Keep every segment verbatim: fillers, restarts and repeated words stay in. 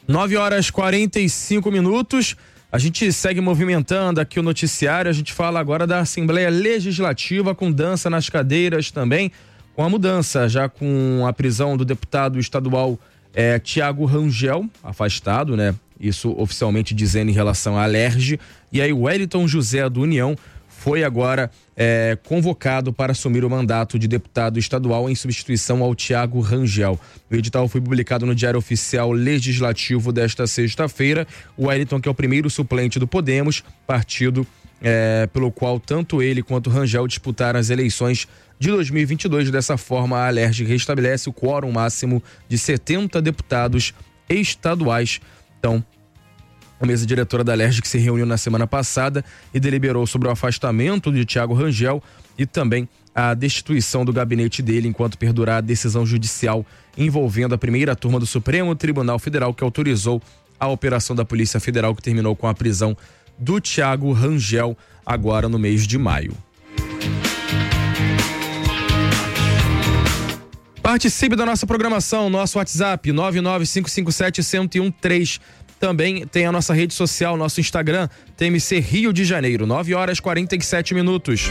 nove horas e quarenta e cinco minutos. A gente segue movimentando aqui o noticiário. A gente fala agora da Assembleia Legislativa, com dança nas cadeiras também, com a mudança, já com a prisão do deputado estadual é, Tiago Rangel, afastado, né? Isso oficialmente dizendo em relação à Alerj. E aí o Wellington José do União foi agora é, convocado para assumir o mandato de deputado estadual em substituição ao Tiago Rangel. O edital foi publicado no Diário Oficial Legislativo desta sexta-feira. O Wellington, que é o primeiro suplente do Podemos, partido é, pelo qual tanto ele quanto o Rangel disputaram as eleições de dois mil e vinte e dois. Dessa forma, a Alerj restabelece o quórum máximo de setenta deputados estaduais. Então, a mesa diretora da Alerj, que se reuniu na semana passada e deliberou sobre o afastamento de Tiago Rangel e também a destituição do gabinete dele enquanto perdurar a decisão judicial envolvendo a primeira turma do Supremo Tribunal Federal, que autorizou a operação da Polícia Federal, que terminou com a prisão do Tiago Rangel agora no mês de maio. Participe da nossa programação, nosso WhatsApp nove nove cinco cinco sete, um zero um três. Também tem a nossa rede social, nosso Instagram, T M C Rio de Janeiro, nove horas e quarenta e sete minutos.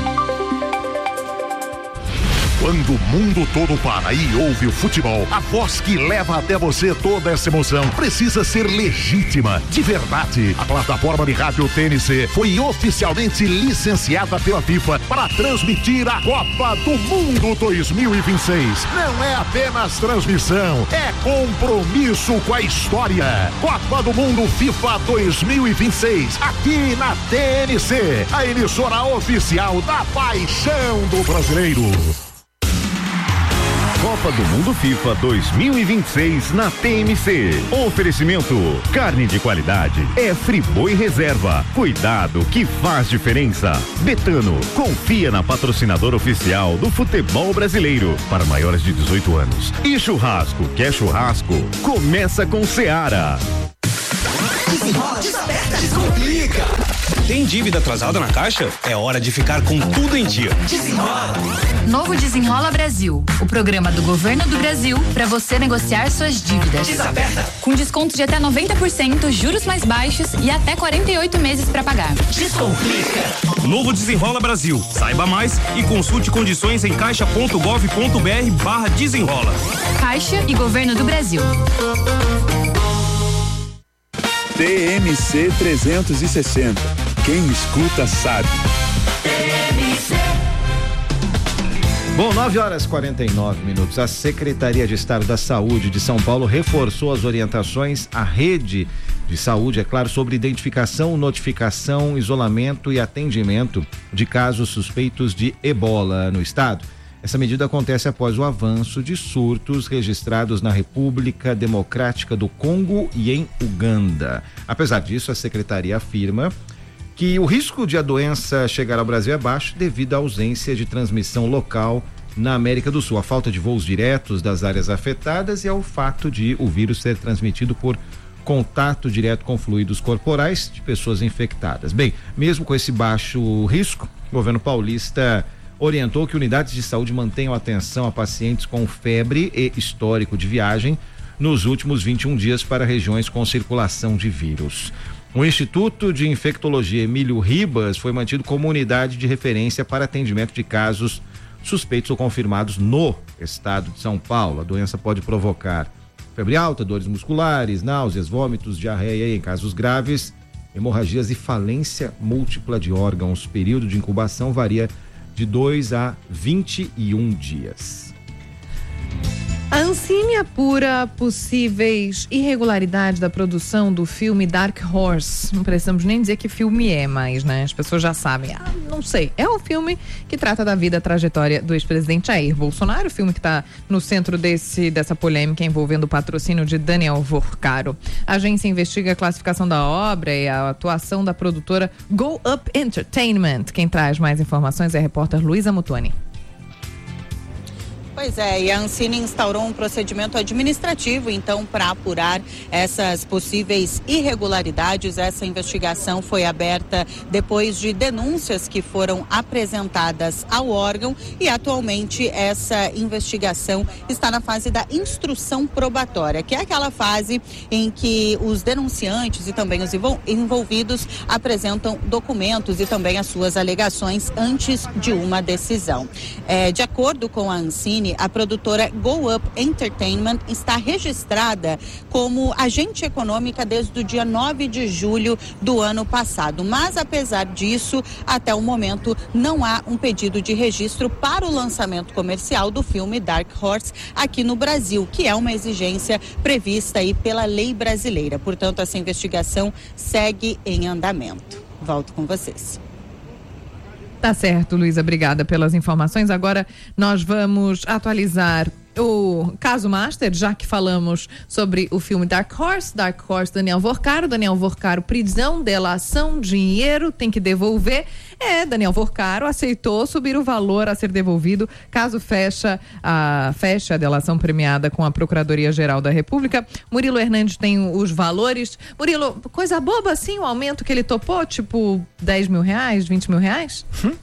Quando o mundo todo para e ouve o futebol, a voz que leva até você toda essa emoção precisa ser legítima, de verdade. A plataforma de rádio T N C foi oficialmente licenciada pela FIFA para transmitir a Copa do Mundo dois mil e vinte e seis. Não é apenas transmissão, é compromisso com a história. Copa do Mundo FIFA dois mil e vinte e seis, aqui na T N C, a emissora oficial da paixão do brasileiro. Copa do Mundo FIFA dois mil e vinte e seis na T M C. Oferecimento: carne de qualidade é Friboi Reserva. Cuidado que faz diferença. Betano, confia na patrocinadora oficial do futebol brasileiro para maiores de dezoito anos. E churrasco, quer churrasco? Começa com Seara. Desenrola, desaperta, descomplica. Tem dívida atrasada na Caixa? É hora de ficar com tudo em dia. Desenrola. Novo Desenrola Brasil, o programa do Governo do Brasil para você negociar suas dívidas. Desaperta. Com desconto de até noventa por cento, juros mais baixos e até quarenta e oito meses para pagar. Descomplica. Novo Desenrola Brasil. Saiba mais e consulte condições em caixa ponto gov ponto br barra desenrola. Caixa e Governo do Brasil. T M C trezentos e sessenta. Quem escuta sabe. Bom, nove horas e quarenta e nove minutos. A Secretaria de Estado da Saúde de São Paulo reforçou as orientações à rede de saúde, é claro, sobre identificação, notificação, isolamento e atendimento de casos suspeitos de ebola no estado. Essa medida acontece após o avanço de surtos registrados na República Democrática do Congo e em Uganda. Apesar disso, a secretaria afirma que o risco de a doença chegar ao Brasil é baixo devido à ausência de transmissão local na América do Sul, a falta de voos diretos das áreas afetadas e ao fato de o vírus ser transmitido por contato direto com fluidos corporais de pessoas infectadas. Bem, mesmo com esse baixo risco, o governo paulista orientou que unidades de saúde mantenham atenção a pacientes com febre e histórico de viagem nos últimos vinte e um dias para regiões com circulação de vírus. O Instituto de Infectologia Emílio Ribas foi mantido como unidade de referência para atendimento de casos suspeitos ou confirmados no estado de São Paulo. A doença pode provocar febre alta, dores musculares, náuseas, vômitos, diarreia e, em casos graves, hemorragias e falência múltipla de órgãos. O período de incubação varia de dois a vinte e um dias. A Ancine apura possíveis irregularidades da produção do filme Dark Horse. Não precisamos nem dizer que filme é, mas, né, as pessoas já sabem. Ah, não sei. É o filme que trata da vida, a trajetória do ex-presidente Jair Bolsonaro, o filme que está no centro desse, dessa polêmica envolvendo o patrocínio de Daniel Vorcaro. A agência investiga a classificação da obra e a atuação da produtora Go Up Entertainment. Quem traz mais informações é a repórter Luísa Mutuani. Pois é, e a Ancine instaurou um procedimento administrativo, então, para apurar essas possíveis irregularidades. Essa investigação foi aberta depois de denúncias que foram apresentadas ao órgão e, atualmente, essa investigação está na fase da instrução probatória, que é aquela fase em que os denunciantes e também os envolvidos apresentam documentos e também as suas alegações antes de uma decisão. É, de acordo com a Ancine, a produtora Go Up Entertainment está registrada como agente econômica desde o dia nove de julho do ano passado. Mas, apesar disso, até o momento não há um pedido de registro para o lançamento comercial do filme Dark Horse aqui no Brasil, que é uma exigência prevista aí pela lei brasileira. Portanto, essa investigação segue em andamento. Volto com vocês. Tá certo, Luísa, obrigada pelas informações. Agora nós vamos atualizar o caso Master, já que falamos sobre o filme Dark Horse. Dark Horse, Daniel Vorcaro. Daniel Vorcaro, prisão, delação, dinheiro, tem que devolver. É, Daniel Vorcaro aceitou subir o valor a ser devolvido caso fecha a, fecha a delação premiada com a Procuradoria-Geral da República. Murilo Hernandes tem os valores. Murilo, coisa boba assim, o aumento que ele topou, tipo dez mil reais, vinte mil reais? Hum?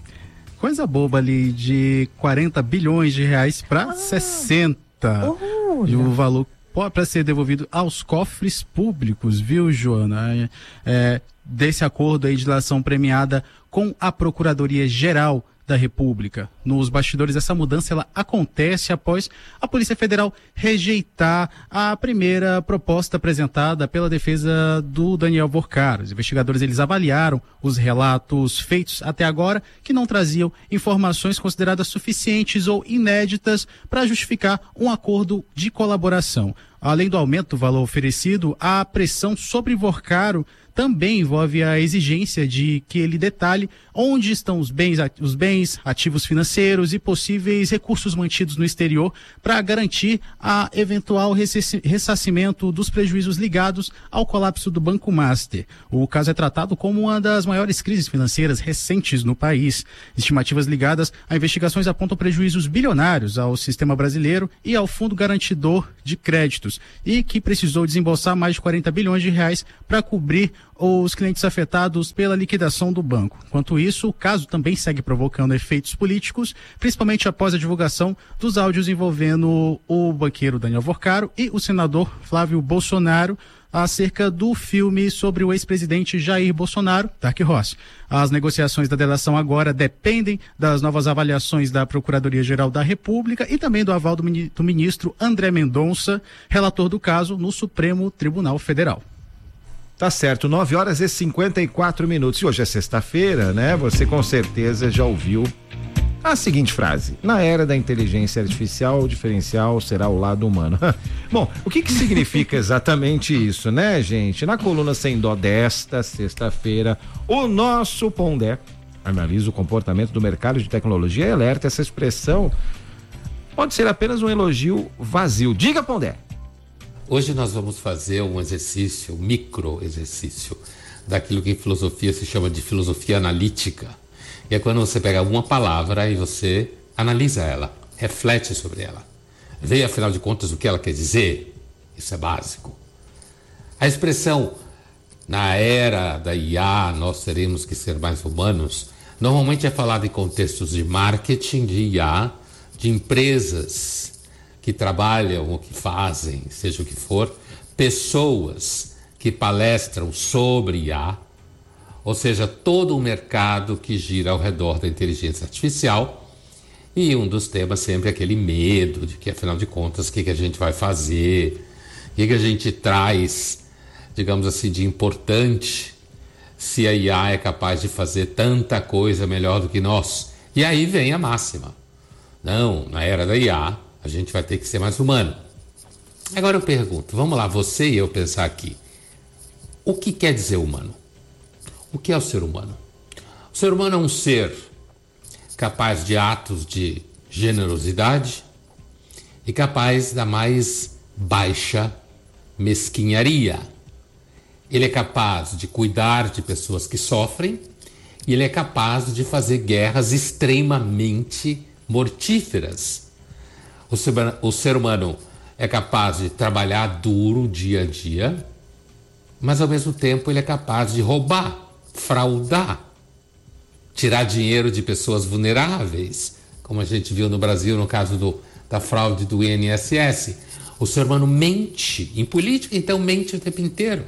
Coisa boba ali, de quarenta bilhões de reais para ah, sessenta. Oh, e o valor para ser devolvido aos cofres públicos, viu, Joana? É, desse acordo aí de delação premiada com a Procuradoria-Geral da República. Nos bastidores, essa mudança ela acontece após a Polícia Federal rejeitar a primeira proposta apresentada pela defesa do Daniel Vorcaro. Os investigadores eles avaliaram os relatos feitos até agora, que não traziam informações consideradas suficientes ou inéditas para justificar um acordo de colaboração. Além do aumento do valor oferecido, a pressão sobre Vorcaro também envolve a exigência de que ele detalhe onde estão os bens, os bens, ativos financeiros e possíveis recursos mantidos no exterior para garantir a eventual ressarcimento dos prejuízos ligados ao colapso do Banco Master. O caso é tratado como uma das maiores crises financeiras recentes no país. Estimativas ligadas a investigações apontam prejuízos bilionários ao sistema brasileiro e ao Fundo Garantidor de Créditos, e que precisou desembolsar mais de quarenta bilhões de reais para cobrir os clientes afetados pela liquidação do banco. Enquanto isso, o caso também segue provocando efeitos políticos, principalmente após a divulgação dos áudios envolvendo o banqueiro Daniel Vorcaro e o senador Flávio Bolsonaro acerca do filme sobre o ex-presidente Jair Bolsonaro, Dark Horse. As negociações da delação agora dependem das novas avaliações da Procuradoria-Geral da República e também do aval do, do ministro André Mendonça, relator do caso no Supremo Tribunal Federal. Tá certo, nove horas e cinquenta e quatro minutos. E hoje é sexta-feira, né? Você com certeza já ouviu a seguinte frase: na era da inteligência artificial, o diferencial será o lado humano. Bom, o que que significa exatamente isso, né, gente? Na coluna Sem Dó desta sexta-feira, o nosso Pondé analisa o comportamento do mercado de tecnologia e alerta: essa expressão pode ser apenas um elogio vazio. Diga, Pondé. Hoje nós vamos fazer um exercício, um micro exercício, daquilo que em filosofia se chama de filosofia analítica. E é quando você pega uma palavra e você analisa ela, reflete sobre ela. Vê, afinal de contas, o que ela quer dizer. Isso é básico. A expressão, na era da I A, nós teremos que ser mais humanos, normalmente é falada em contextos de marketing, de I A, de empresas que trabalham ou que fazem, seja o que for, pessoas que palestram sobre I A, ou seja, todo o mercado que gira ao redor da inteligência artificial. E um dos temas sempre é aquele medo de que, afinal de contas, o que, que a gente vai fazer, o que, que a gente traz, digamos assim, de importante, se a I A é capaz de fazer tanta coisa melhor do que nós. E aí vem a máxima: não, na era da I A, a gente vai ter que ser mais humano. Agora eu pergunto, vamos lá, você e eu pensar aqui. O que quer dizer humano? O que é o ser humano? O ser humano é um ser capaz de atos de generosidade e capaz da mais baixa mesquinharia. Ele é capaz de cuidar de pessoas que sofrem e ele é capaz de fazer guerras extremamente mortíferas. O ser, o ser humano é capaz de trabalhar duro dia a dia, mas ao mesmo tempo ele é capaz de roubar, fraudar, tirar dinheiro de pessoas vulneráveis, como a gente viu no Brasil no caso do, da fraude do I N S S. O ser humano mente, em política então mente o tempo inteiro.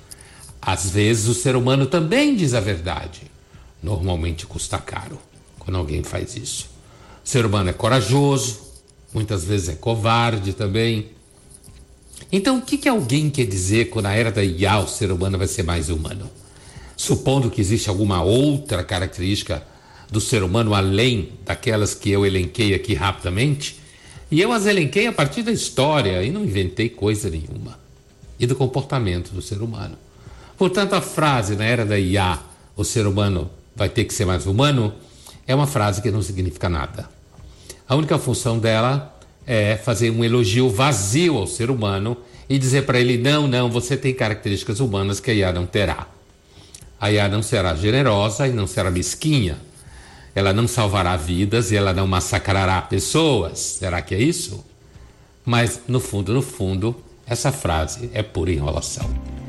Às vezes o ser humano também diz a verdade. Normalmente custa caro quando alguém faz isso. O ser humano é corajoso, muitas vezes é covarde também. Então o que, que alguém quer dizer quando na era da I A o ser humano vai ser mais humano? Supondo que existe alguma outra característica do ser humano além daquelas que eu elenquei aqui rapidamente, e eu as elenquei a partir da história e não inventei coisa nenhuma, e do comportamento do ser humano. Portanto, a frase na era da I A, o ser humano vai ter que ser mais humano, é uma frase que não significa nada. A única função dela é fazer um elogio vazio ao ser humano e dizer para ele, não, não, você tem características humanas que a I A não terá. A I A não será generosa e não será mesquinha. Ela não salvará vidas e ela não massacrará pessoas. Será que é isso? Mas, no fundo, no fundo, essa frase é pura enrolação.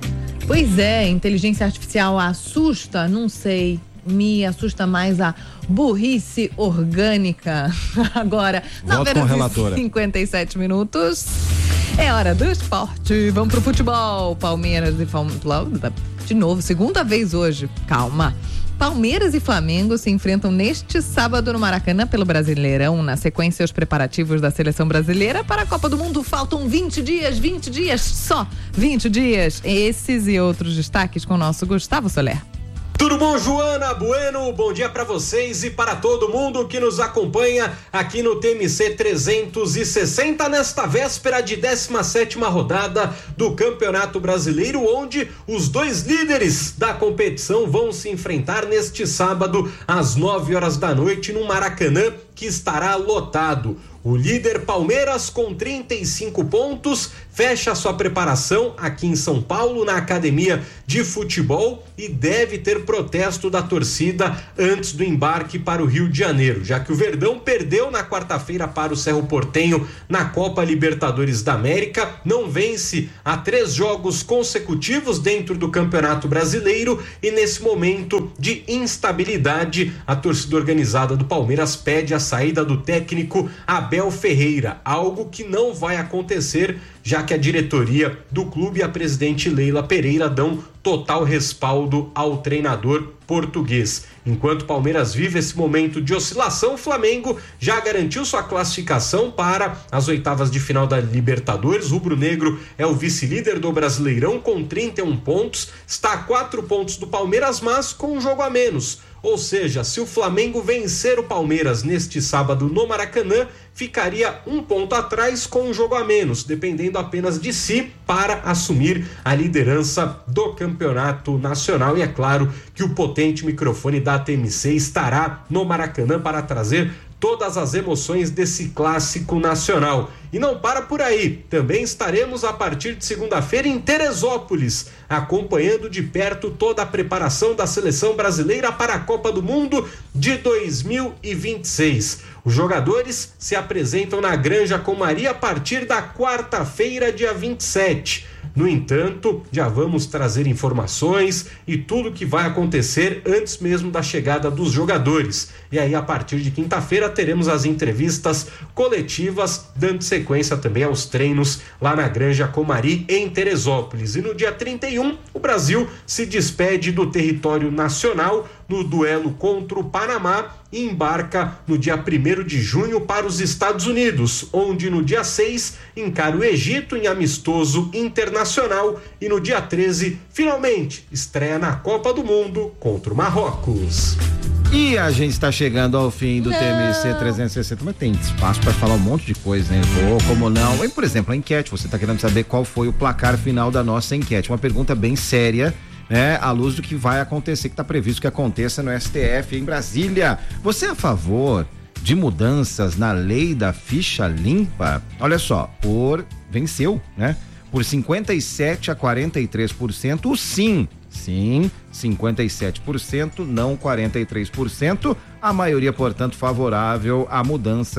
Pois é, inteligência artificial assusta? Não sei. Me assusta mais a burrice orgânica. Agora, nove horas e cinquenta e sete minutos. É hora do esporte. Vamos pro futebol. Palmeiras e Flamengo. De novo, segunda vez hoje. Calma. Palmeiras e Flamengo se enfrentam neste sábado no Maracanã pelo Brasileirão. Na sequência, os preparativos da seleção brasileira para a Copa do Mundo. Faltam vinte dias, vinte dias, só vinte dias. Esses e outros destaques com o nosso Gustavo Soler. Tudo bom, Joana Bueno? Bom dia para vocês e para todo mundo que nos acompanha aqui no T M C trezentos e sessenta nesta véspera de décima sétima rodada do Campeonato Brasileiro, onde os dois líderes da competição vão se enfrentar neste sábado às nove horas da noite no Maracanã, que estará lotado. O líder Palmeiras, com trinta e cinco pontos, fecha sua preparação aqui em São Paulo, na academia de futebol, e deve ter protesto da torcida antes do embarque para o Rio de Janeiro, já que o Verdão perdeu na quarta-feira para o Cerro Porteño na Copa Libertadores da América, não vence há três jogos consecutivos dentro do Campeonato Brasileiro, e nesse momento de instabilidade, a torcida organizada do Palmeiras pede a saída do técnico Abel Ferreira, algo que não vai acontecer, já que a diretoria do clube e a presidente Leila Pereira dão total respaldo ao treinador português. Enquanto o Palmeiras vive esse momento de oscilação, o Flamengo já garantiu sua classificação para as oitavas de final da Libertadores. O rubro-negro é o vice-líder do Brasileirão com trinta e um pontos, está a quatro pontos do Palmeiras, mas com um jogo a menos. Ou seja, se o Flamengo vencer o Palmeiras neste sábado no Maracanã, ficaria um ponto atrás com um jogo a menos, dependendo apenas de si para assumir a liderança do campeonato nacional. E é claro que o potente microfone da T M C estará no Maracanã para trazer todas as emoções desse clássico nacional. E não para por aí, também estaremos a partir de segunda-feira em Teresópolis, acompanhando de perto toda a preparação da seleção brasileira para a Copa do Mundo de dois mil e vinte e seis. Os jogadores se apresentam na Granja Comari a partir da quarta-feira, dia vinte e sete. No entanto, já vamos trazer informações e tudo que vai acontecer antes mesmo da chegada dos jogadores. E aí, a partir de quinta-feira, teremos as entrevistas coletivas, dando sequência também aos treinos lá na Granja Comari, em Teresópolis. E no dia trinta e um, o Brasil se despede do território nacional no duelo contra o Panamá e embarca no dia primeiro de junho para os Estados Unidos, onde no dia seis encara o Egito em amistoso internacional e no dia treze, finalmente, estreia na Copa do Mundo contra o Marrocos. E a gente está chegando ao fim do não. T M C trezentos e sessenta, mas tem espaço para falar um monte de coisa, né? Ou como não? E, por exemplo, a enquete, você está querendo saber qual foi o placar final da nossa enquete, uma pergunta bem séria, né, à luz do que vai acontecer, que está previsto que aconteça no S T F em Brasília. Você é a favor de mudanças na lei da ficha limpa? Olha só, por venceu, né? Por cinquenta e sete a quarenta e três por cento, o sim. Sim, cinquenta e sete por cento, não quarenta e três por cento. A maioria, portanto, favorável a mudanças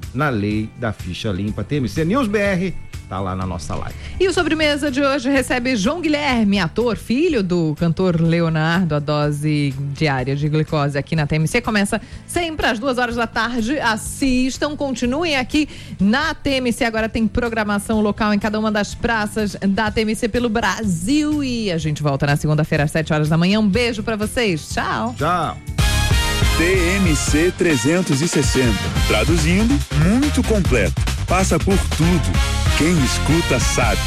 na lei da ficha limpa. T M C News B R tá lá na nossa live. E o Sobremesa de hoje recebe João Guilherme, ator, filho do cantor Leonardo. A dose diária de glicose aqui na T M C começa sempre às duas horas da tarde. Assistam, continuem aqui na T M C. Agora tem programação local em cada uma das praças da T M C pelo Brasil. E a gente volta na segunda-feira às sete horas da manhã. Um beijo pra vocês. Tchau. Tchau. T M C trezentos e sessenta. Traduzindo, muito completo. Passa por tudo. Quem escuta sabe.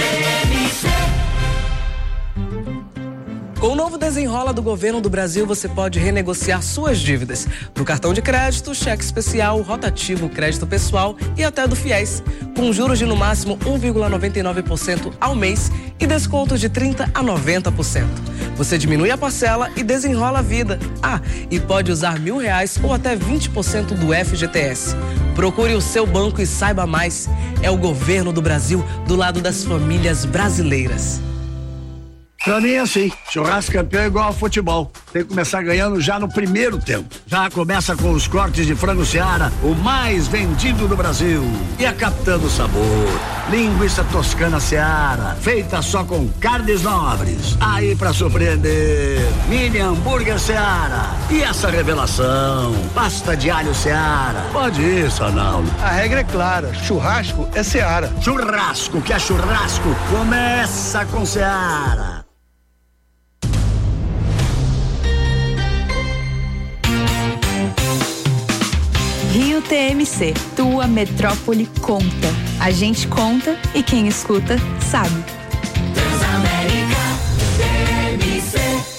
Com o novo Desenrola do Governo do Brasil, você pode renegociar suas dívidas. Pro cartão de crédito, cheque especial, rotativo, crédito pessoal e até do Fiéis. Com juros de no máximo um vírgula noventa e nove por cento ao mês e descontos de trinta a noventa por cento. Você diminui a parcela e desenrola a vida. Ah, e pode usar mil reais ou até vinte por cento do F G T S. Procure o seu banco e saiba mais. É o Governo do Brasil do lado das famílias brasileiras. Pra mim é assim, churrasco campeão é igual ao futebol, tem que começar ganhando já no primeiro tempo. Já começa com os cortes de frango Seara, o mais vendido do Brasil. E a Capitã Sabor, linguiça toscana Seara, feita só com carnes nobres. Aí pra surpreender, mini hambúrguer Seara. E essa revelação, pasta de alho Seara. Pode ir, Sonaldo. A regra é clara, churrasco é Seara. Churrasco que é churrasco, começa com Seara. Rio T M C, tua metrópole conta. A gente conta e quem escuta sabe. Transamérica T M C.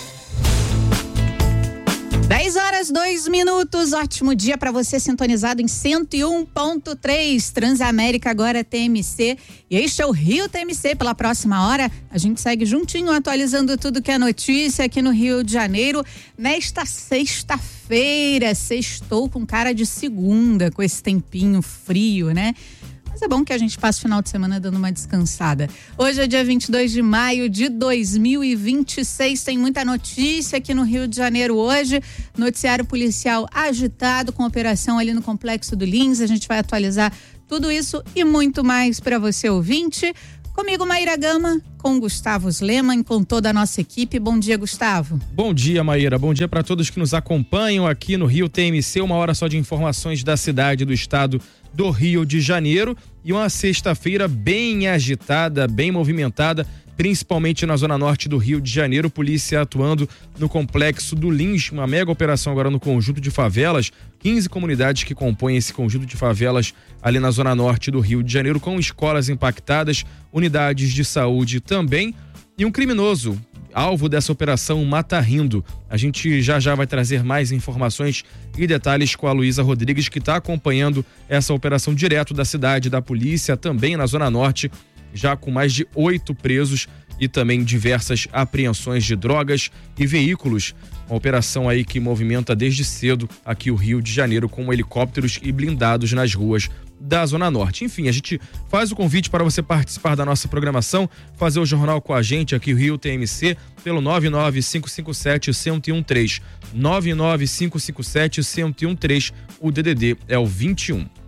dez horas, dois minutos, ótimo dia para você sintonizado em cento e um ponto três, Transamérica agora T M C, e este é o Rio T M C. Pela próxima hora a gente segue juntinho atualizando tudo que é notícia aqui no Rio de Janeiro, nesta sexta-feira. Sextou com cara de segunda, com esse tempinho frio, né? Mas é bom que a gente passe o final de semana dando uma descansada. Hoje é dia vinte e dois de maio de dois mil e vinte e seis. Tem muita notícia aqui no Rio de Janeiro hoje. Noticiário policial agitado com operação ali no Complexo do Lins. A gente vai atualizar tudo isso e muito mais para você, ouvinte. Comigo, Maíra Gama, com Gustavo Sleman, com toda a nossa equipe. Bom dia, Gustavo. Bom dia, Maíra. Bom dia para todos que nos acompanham aqui no Rio T M C. Uma hora só de informações da cidade e do estado do Rio de Janeiro, e uma sexta-feira bem agitada, bem movimentada, principalmente na zona norte do Rio de Janeiro. Polícia atuando no Complexo do Lins, uma mega operação agora no conjunto de favelas, quinze comunidades que compõem esse conjunto de favelas ali na zona norte do Rio de Janeiro, com escolas impactadas, unidades de saúde também, e um criminoso alvo dessa operação Mata Rindo. A gente já já vai trazer mais informações e detalhes com a Luísa Rodrigues, que está acompanhando essa operação direto da cidade, da polícia, também na Zona Norte, já com mais de oito presos e também diversas apreensões de drogas e veículos. Uma operação aí que movimenta desde cedo aqui o Rio de Janeiro, com helicópteros e blindados nas ruas da Zona Norte. Enfim, a gente faz o convite para você participar da nossa programação, fazer o jornal com a gente aqui, o Rio T M C, pelo nove nove cinco cinco sete, um zero um três. nove nove cinco cinco sete, um zero um três. O D D D é o vinte e um.